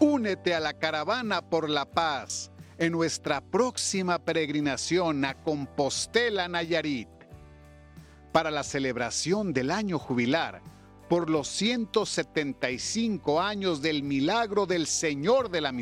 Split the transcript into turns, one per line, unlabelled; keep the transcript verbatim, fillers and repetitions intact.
Únete a la caravana por la paz en nuestra próxima peregrinación a Compostela, Nayarit, para la celebración del año jubilar por los ciento setenta y cinco años del milagro del Señor de la Misericordia.